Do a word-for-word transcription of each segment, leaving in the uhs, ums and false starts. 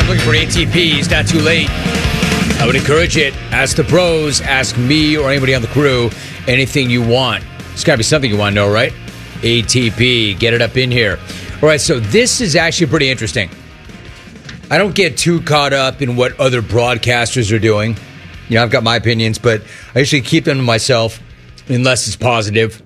looking for A T Ps, not too late. I would encourage it. Ask the pros, ask me or anybody on the crew anything you want. It's got to be something you want to know, right? A T P, get it up in here. All right, so this is actually pretty interesting. I don't get too caught up in what other broadcasters are doing. You know, I've got my opinions, but I usually keep them to myself unless it's positive.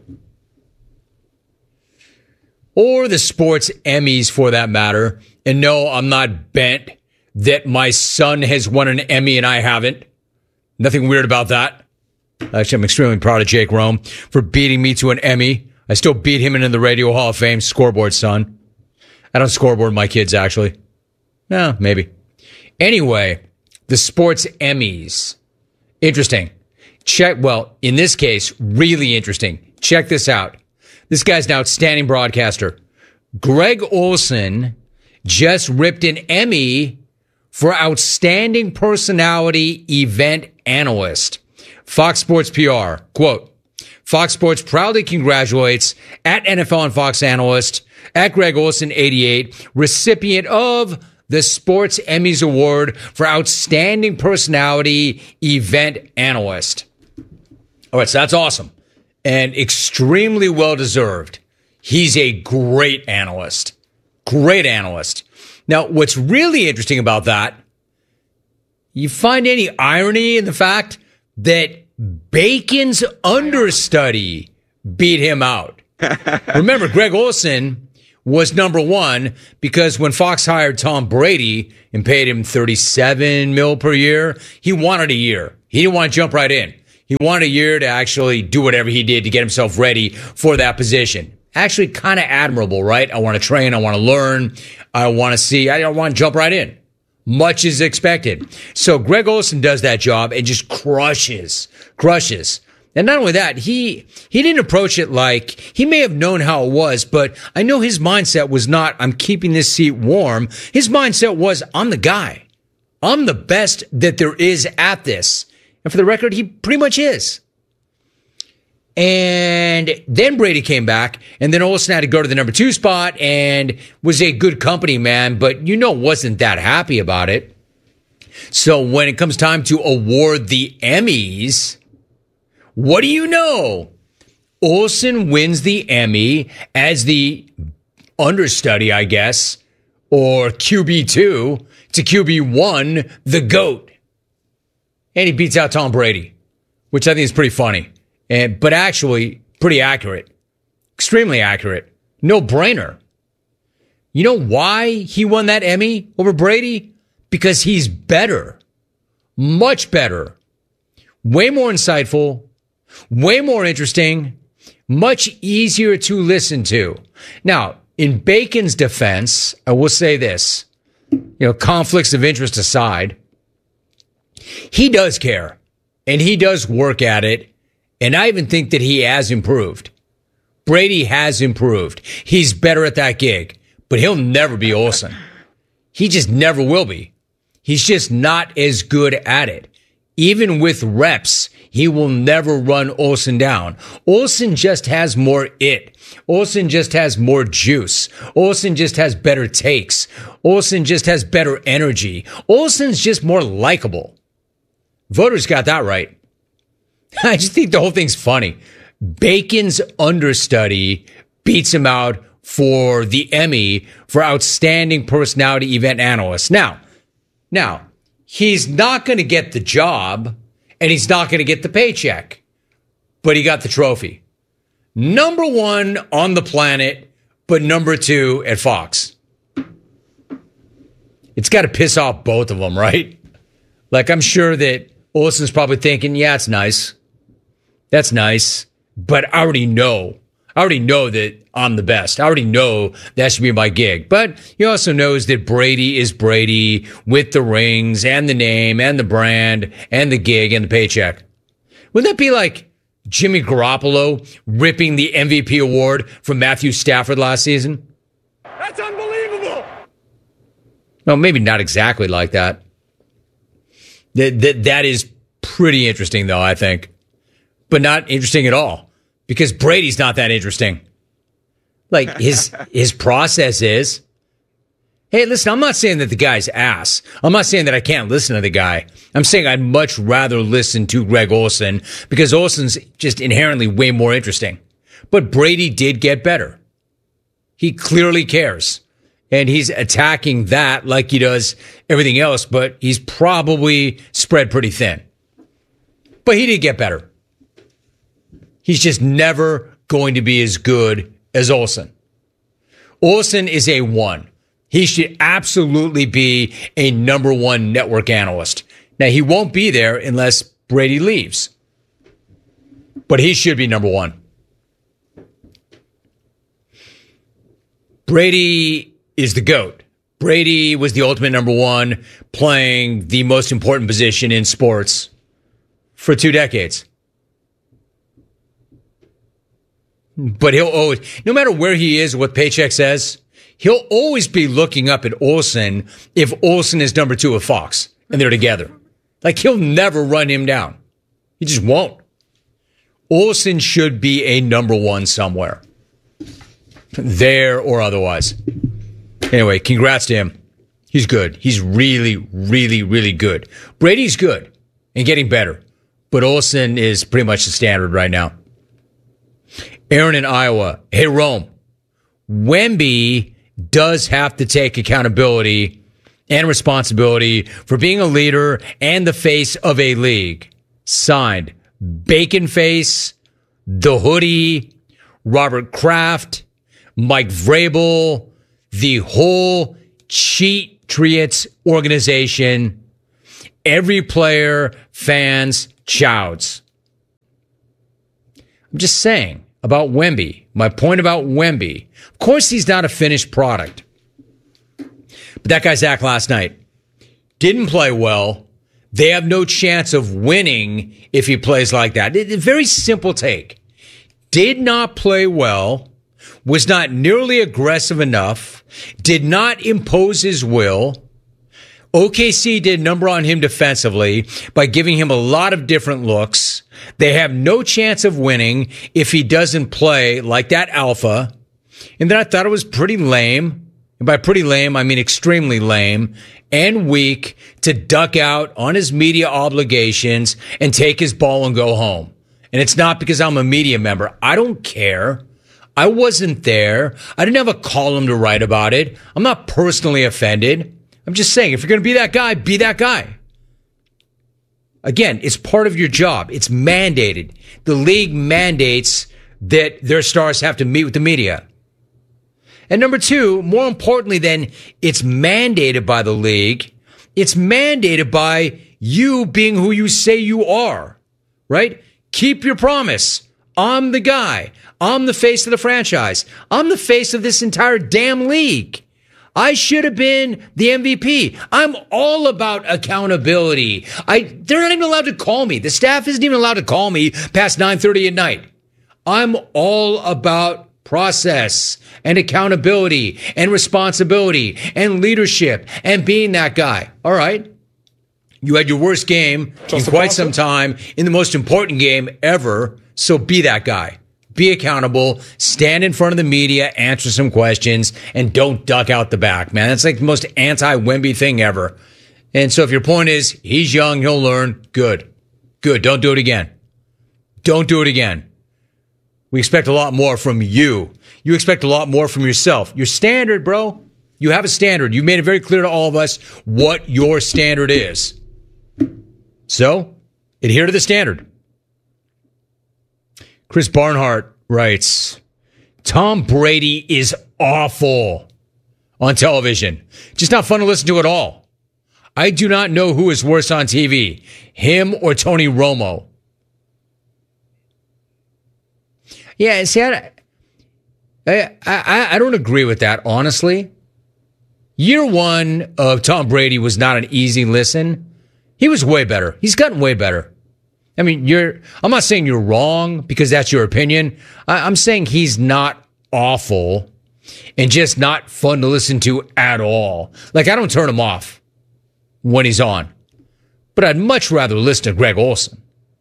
Or the sports Emmys, for that matter. And no, I'm not bent that my son has won an Emmy and I haven't. Nothing weird about that. Actually, I'm extremely proud of Jake Rome for beating me to an Emmy. I still beat him into the Radio Hall of Fame scoreboard, son. I don't scoreboard my kids, actually. No, maybe. Anyway, the sports Emmys. Interesting. Check, well, in this case, really interesting. Check this out. This guy's an outstanding broadcaster. Greg Olsen just ripped an Emmy for Outstanding Personality Event Analyst. Fox Sports P R, quote, Fox Sports proudly congratulates at N F L and Fox analyst, at Greg Olsen eighty-eight, recipient of the Sports Emmys Award for Outstanding Personality Event Analyst. All right, so that's awesome and extremely well-deserved. He's a great analyst. Great analyst. Now, what's really interesting about that, you find any irony in the fact that Bacon's understudy beat him out? Remember, Greg Olsen was number one because when Fox hired Tom Brady and paid him thirty-seven mil per year, he wanted a year. He didn't want to jump right in. He wanted a year to actually do whatever he did to get himself ready for that position. Actually, kind of admirable, right? I want to train. I want to learn. I want to see. I don't want to jump right in. Much is expected. So Greg Olsen does that job and just crushes, crushes. And not only that, he he didn't approach it like, he may have known how it was, but I know his mindset was not, I'm keeping this seat warm. His mindset was, I'm the guy. I'm the best that there is at this. And for the record, he pretty much is. And then Brady came back, and then Olsen had to go to the number two spot and was a good company man, but you know wasn't that happy about it. So when it comes time to award the Emmys, what do you know? Olsen wins the Emmy as the understudy, I guess, or Q B two to Q B one, the GOAT. And he beats out Tom Brady, which I think is pretty funny. And, but actually, pretty accurate. Extremely accurate. No brainer. You know why he won that Emmy over Brady? Because he's better. Much better. Way more insightful. Way more interesting. Much easier to listen to. Now, in Bacon's defense, I will say this. You know, conflicts of interest aside, he does care. And he does work at it. And I even think that he has improved. Brady has improved. He's better at that gig, but he'll never be Olsen. He just never will be. He's just not as good at it. Even with reps, he will never run Olsen down. Olsen just has more it. Olsen just has more juice. Olsen just has better takes. Olsen just has better energy. Olsen's just more likable. Voters got that right. I just think the whole thing's funny. Bacon's understudy beats him out for the Emmy for Outstanding Personality Event Analyst. Now, now, he's not going to get the job and he's not going to get the paycheck, but he got the trophy. Number one on the planet, but number two at Fox. It's got to piss off both of them, right? Like, I'm sure that Olsen's probably thinking, yeah, it's nice. That's nice, but I already know. I already know that I'm the best. I already know that should be my gig. But he also knows that Brady is Brady with the rings and the name and the brand and the gig and the paycheck. Wouldn't that be like Jimmy Garoppolo ripping the M V P award from Matthew Stafford last season? That's unbelievable. No, maybe not exactly like that. That, that, that is pretty interesting, though, I think. But not interesting at all, because Brady's not that interesting. Like, his his process is, Hey, listen, I'm not saying that the guy's ass. I'm not saying that I can't listen to the guy. I'm saying I'd much rather listen to Greg Olsen because Olsen's just inherently way more interesting. But Brady did get better. He clearly cares. And he's attacking that like he does everything else, but he's probably spread pretty thin. But he did get better. He's just never going to be as good as Olsen. Olsen is a one. He should absolutely be a number one network analyst. Now, he won't be there unless Brady leaves. But he should be number one. Brady is the GOAT. Brady was the ultimate number one, playing the most important position in sports for two decades. But he'll always, no matter where he is, what Paycheck says, he'll always be looking up at Olsen if Olsen is number two of Fox and they're together. Like, he'll never run him down. He just won't. Olsen should be a number one somewhere. There or otherwise. Anyway, congrats to him. He's good. He's really, really, really good. Brady's good and getting better. But Olsen is pretty much the standard right now. Aaron in Iowa. Hey, Rome. Wemby does have to take accountability and responsibility for being a leader and the face of a league. Signed, Bacon Face, The Hoodie, Robert Kraft, Mike Vrabel, the whole Cheat Triets organization, every player, fans, chouds. I'm just saying about Wemby. My point about Wemby. Of course, he's not a finished product. But that guy's act last night didn't play well. They have no chance of winning if he plays like that. A very simple take. Did not play well, was not nearly aggressive enough, did not impose his will. O K C did a number on him defensively by giving him a lot of different looks. They have no chance of winning if he doesn't play like that alpha. And then I thought it was pretty lame. And by pretty lame, I mean extremely lame and weak to duck out on his media obligations and take his ball and go home. And it's not because I'm a media member. I don't care. I wasn't there. I didn't have a column to write about it. I'm not personally offended. I'm just saying, if you're going to be that guy, be that guy. Again, it's part of your job. It's mandated. The league mandates that their stars have to meet with the media. And number two, more importantly than it's mandated by the league, it's mandated by you being who you say you are, right? Keep your promise. I'm the guy. I'm the face of the franchise. I'm the face of this entire damn league. I should have been the M V P. I'm all about accountability. I, they're not even allowed to call me. The staff isn't even allowed to call me past nine thirty at night. I'm all about process and accountability and responsibility and leadership and being that guy. All right. You had your worst game in quite some time in the most important game ever. So be that guy. Be accountable, stand in front of the media, answer some questions, and don't duck out the back, man. That's like the most anti-Wemby thing ever. And so if your point is, he's young, he'll learn, good. Good. Don't do it again. Don't do it again. We expect a lot more from you. You expect a lot more from yourself. Your standard, bro. You have a standard. You made it very clear to all of us what your standard is. So, adhere to the standard. Chris Barnhart writes, Tom Brady is awful on television. Just not fun to listen to at all. I do not know who is worse on T V, him or Tony Romo. Yeah, see, I, I, I, I don't agree with that, honestly. Year one of Tom Brady was not an easy listen. He was way better. He's gotten way better. I mean, you're, I'm not saying you're wrong because that's your opinion. I, I'm saying he's not awful and just not fun to listen to at all. Like, I don't turn him off when he's on, but I'd much rather listen to Greg Olsen.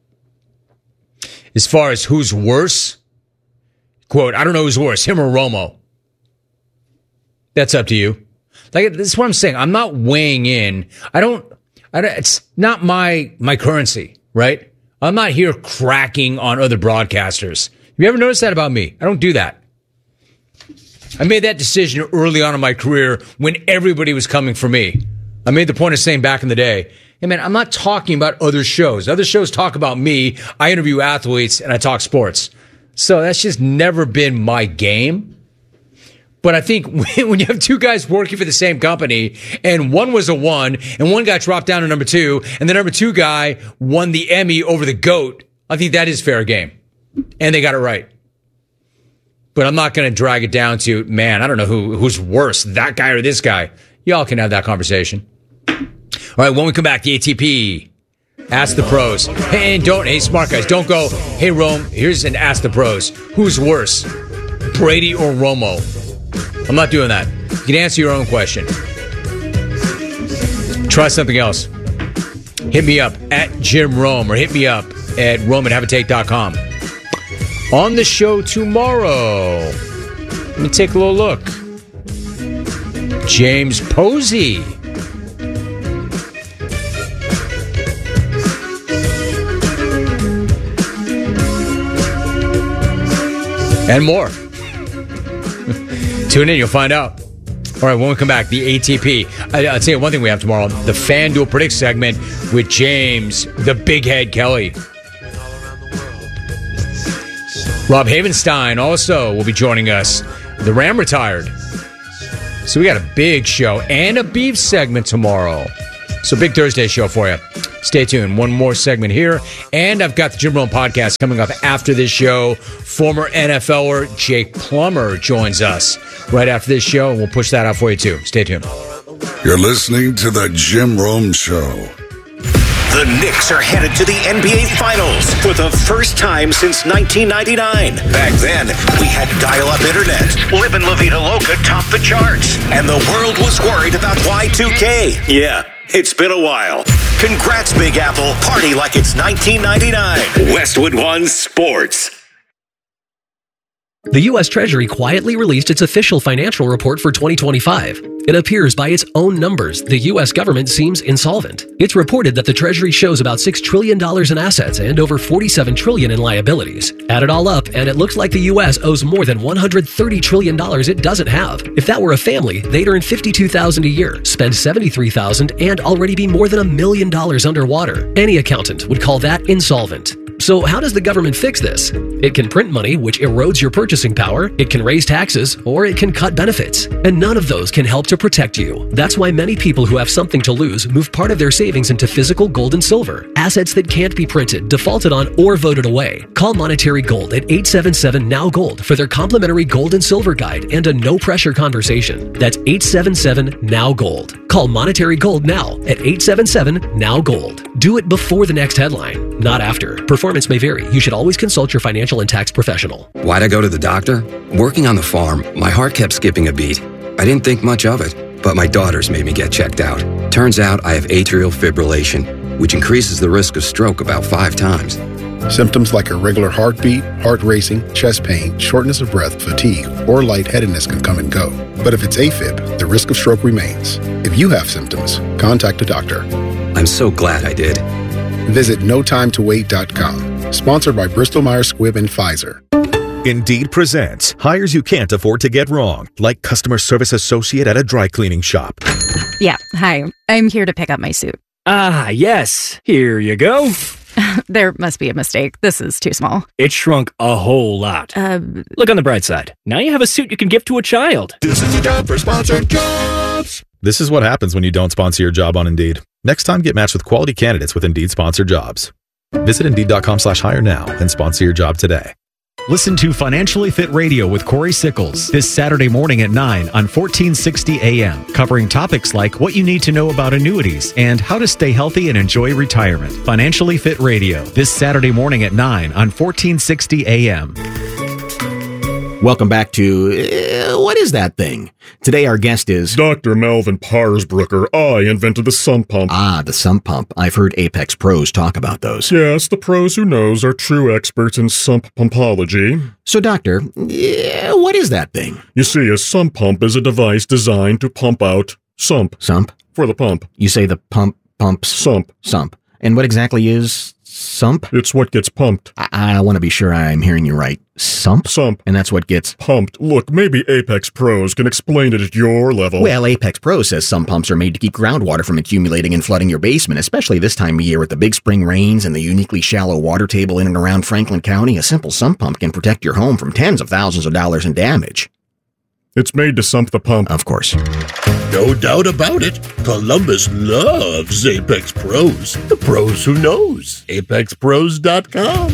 As far as who's worse, quote, I don't know who's worse, him or Romo. That's up to you. Like, this is what I'm saying. I'm not weighing in. I don't, I don't it's not my, my currency, right? I'm not here cracking on other broadcasters. Have you ever noticed that about me? I don't do that. I made that decision early on in my career when everybody was coming for me. I made the point of saying back in the day, hey man, I'm not talking about other shows. Other shows talk about me. I interview athletes and I talk sports. So that's just never been my game. But I think when you have two guys working for the same company and one was a one and one got dropped down to number two and the number two guy won the Emmy over the GOAT, I think that is fair game. And they got it right. But I'm not going to drag it down to, man, I don't know who who's worse, that guy or this guy. Y'all can have that conversation. All right, when we come back, the A T P, Ask the Pros. Hey, and don't, hey, smart guys, don't go, hey, Rome, here's an Ask the Pros. Who's worse, Brady or Romo? I'm not doing that. You can answer your own question. Try something else. Hit me up at Jim Rome or hit me up at Rome at have a take dot com. On the show tomorrow, let me take a little look. James Posey. And more. Tune in, you'll find out. All right, when we come back, the A T P. I, I'll tell you one thing we have tomorrow, the FanDuel Predict segment with James, the Big Head Kelly. Rob Havenstein also will be joining us. The Ram retired. So we got a big show and a beef segment tomorrow. So big Thursday show for you. Stay tuned. One more segment here. And I've got the Jim Rome podcast coming up after this show. Former N F L er Jake Plummer joins us right after this show, and we'll push that out for you too. Stay tuned. You're listening to the Jim Rome Show. The Knicks are headed to the N B A Finals for the first time since nineteen ninety-nine. Back then, we had dial-up internet. Livin' La Vida Loca topped the charts. And the world was worried about Y two K. Yeah, it's been a while. Congrats, Big Apple. Party like it's nineteen ninety-nine. Westwood One Sports. The U S Treasury quietly released its official financial report for twenty twenty-five. It appears by its own numbers, the U S government seems insolvent. It's reported that the Treasury shows about six trillion dollars in assets and over forty-seven trillion dollars in liabilities. Add it all up, and it looks like the U S owes more than one hundred thirty trillion dollars it doesn't have. If that were a family, they'd earn fifty-two thousand dollars a year, spend seventy-three thousand dollars, and already be more than a million dollars underwater. Any accountant would call that insolvent. So how does the government fix this? It can print money, which erodes your purchasing power, it can raise taxes, or it can cut benefits. And none of those can help to protect you. That's why many people who have something to lose move part of their savings into physical gold and silver, assets that can't be printed, defaulted on, or voted away. Call Monetary Gold at eight seven seven N O W Gold for their complimentary gold and silver guide and a no-pressure conversation. That's eight seven seven N O W Gold. Call Monetary Gold now at eight seven seven N O W Gold. Do it before the next headline, not after. Performance may vary. You should always consult your financial and tax professional. Why'd I go to the doctor? Working on the farm, my heart kept skipping a beat. I didn't think much of it, but my daughters made me get checked out. Turns out I have atrial fibrillation, which increases the risk of stroke about five times. Symptoms like irregular heartbeat, heart racing, chest pain, shortness of breath, fatigue, or lightheadedness can come and go. But if it's AFib, the risk of stroke remains. If you have symptoms, contact a doctor. I'm so glad I did. Visit no time to wait dot com. Sponsored by Bristol Myers Squibb and Pfizer. Indeed presents hires you can't afford to get wrong, like customer service associate at a dry cleaning shop. Yeah, hi. I'm here to pick up my suit. Ah, yes. Here you go. There must be a mistake. This is too small. It shrunk a whole lot. Uh, Look on the bright side. Now you have a suit you can give to a child. This is your job for sponsored jobs. This is what happens when you don't sponsor your job on Indeed. Next time, get matched with quality candidates with Indeed sponsored jobs. Visit Indeed.com slash hire now and sponsor your job today. Listen to Financially Fit Radio with Corey Sickles this Saturday morning at nine on fourteen sixty A M, covering topics like what you need to know about annuities and how to stay healthy and enjoy retirement. Financially Fit Radio this Saturday morning at nine on fourteen sixty A M. Welcome back to uh, What is That Thing? Today our guest is Doctor Melvin Parsbrucker. I invented the sump pump. Ah, the sump pump. I've heard Apex pros talk about those. Yes, the pros who knows are true experts in sump pumpology. So, doctor, uh, what is that thing? You see, a sump pump is a device designed to pump out Sump. Sump? For the pump. You say the pump pumps? Sump. Sump. And what exactly is sump? It's what gets pumped. I, I want to be sure I'm hearing you right. Sump? Sump. And that's what gets pumped. Look, maybe Apex Pros can explain it at your level. Well, Apex Pros says some pumps are made to keep groundwater from accumulating and flooding your basement, especially this time of year with the big spring rains and the uniquely shallow water table in and around Franklin County. A simple sump pump can protect your home from tens of thousands of dollars in damage. It's made to sump the pump. Of course. No doubt about it. Columbus loves Apex Pros. The pros who knows. Apex Pros dot com.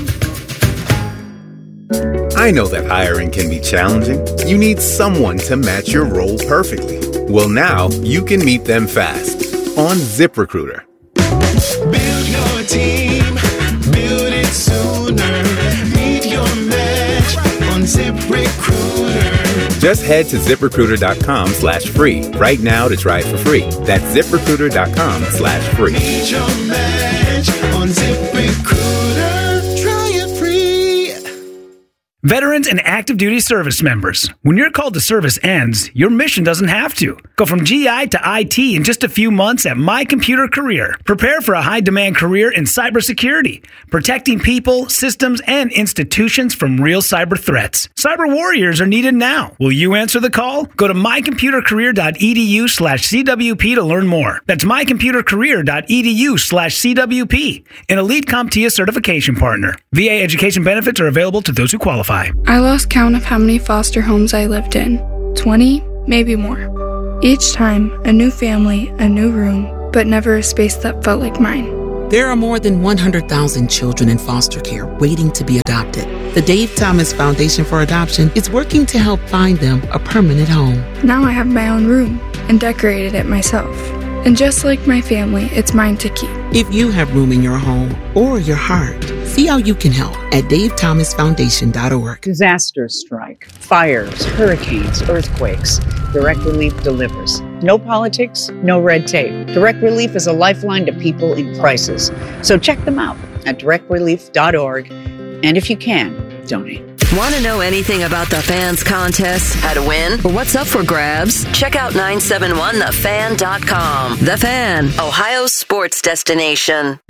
I know that hiring can be challenging. You need someone to match your role perfectly. Well, now you can meet them fast on ZipRecruiter. Build your team. Build it sooner. Meet your match on ZipRecruiter. Just head to ZipRecruiter.com slash free right now to try it for free. That's ZipRecruiter.com slash free. Meet your match on ZipRecruiter. Try it free. Veterans and active duty service members, when your call to service ends, your mission doesn't have to. Go from G I to I T in just a few months at My Computer Career. Prepare for a high-demand career in cybersecurity, protecting people, systems, and institutions from real cyber threats. Cyber warriors are needed now. Will you answer the call? Go to mycomputercareer.edu slash CWP to learn more. That's mycomputercareer.edu slash CWP, an Elite CompTIA certification partner. V A education benefits are available to those who qualify. I lost count of how many foster homes I lived in. twenty, maybe more. Each time, a new family, a new room, but never a space that felt like mine. There are more than one hundred thousand children in foster care waiting to be adopted. The Dave Thomas Foundation for Adoption is working to help find them a permanent home. Now I have my own room and decorated it myself. And just like my family, it's mine to keep. If you have room in your home or your heart, see how you can help at dave thomas foundation dot org. Disasters strike, fires, hurricanes, earthquakes. Direct Relief delivers. No politics, no red tape. Direct Relief is a lifeline to people in crisis. So check them out at direct relief dot org. And if you can, donate. Want to know anything about the Fan's contests, how to win, or what's up for grabs? Check out nine seven one the fan dot com. The Fan, Ohio's sports destination.